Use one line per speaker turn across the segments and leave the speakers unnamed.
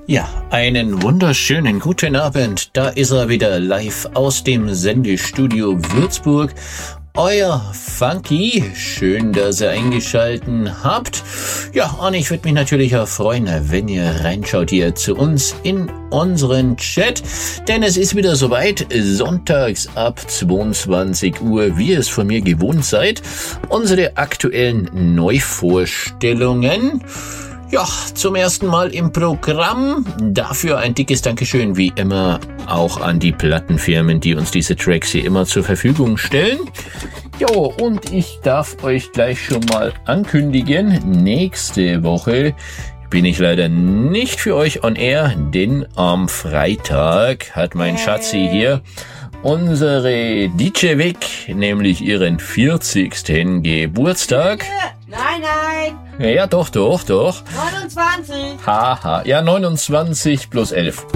Ja, einen wunderschönen guten Abend. Da ist er wieder live aus dem Sendestudio Würzburg. Euer Funky. Schön, dass ihr eingeschalten habt. Ja, und ich würde mich natürlich auch freuen, wenn ihr reinschaut hier zu uns in unseren Chat. Denn es ist wieder soweit, sonntags ab 22 Uhr, wie ihr es von mir gewohnt seid. Unsere aktuellen Neuvorstellungen. Ja, zum ersten Mal im Programm. Dafür ein dickes Dankeschön, wie immer, auch an die Plattenfirmen, die uns diese Tracks hier immer zur Verfügung stellen. Jo, und ich darf euch gleich schon mal ankündigen, nächste Woche bin ich leider nicht für euch on air, denn am Freitag hat mein Schatzi hier unsere DJ Vic, nämlich ihren 40. Geburtstag.
Nein.
Ja, doch.
29.
Haha, ja, 29 plus 11.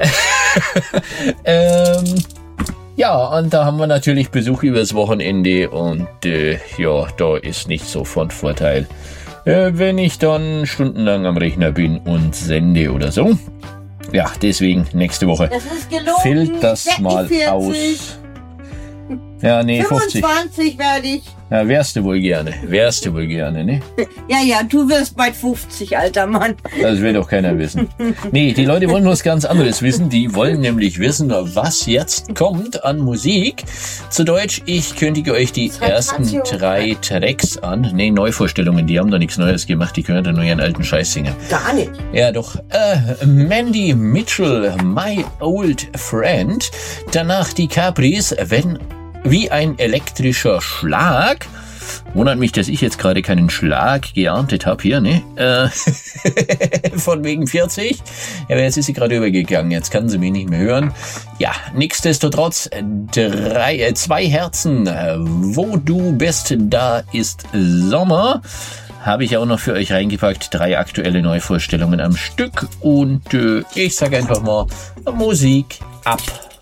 Ja, und da haben wir natürlich Besuch übers Wochenende und ja, da ist nicht so von Vorteil, wenn ich dann stundenlang am Rechner bin und sende oder so. Ja, deswegen nächste Woche
Das ist gelogen.
fällt das
Ich werd
mal
nicht 40.
aus. Ja, nee, 50.
25 werde ich.
Ja, wärst du wohl gerne, ne?
Ja, du wirst bald 50, alter Mann.
Das will doch keiner wissen. Nee, die Leute wollen was ganz anderes wissen. Die wollen nämlich wissen, was jetzt kommt an Musik. Zu Deutsch, ich kündige euch die ersten 3 Tracks an. Nee, Neuvorstellungen, die haben doch nichts Neues gemacht. Die können doch nur ihren alten Scheiß singen.
Gar nicht.
Ja, doch. Mandy Mitchell, My Old Friend. Danach die Capris, wenn wie ein elektrischer Schlag. Wundert mich, dass ich jetzt gerade keinen Schlag geerntet habe hier, ne? Von wegen 40. Ja, aber jetzt ist sie gerade übergegangen. Jetzt kann sie mich nicht mehr hören. Ja, nichtsdestotrotz 2 Herzen. Wo du bist, da ist Sommer. Habe ich auch noch für euch reingepackt. 3 aktuelle Neuvorstellungen am Stück. Und ich sage einfach mal, Musik ab.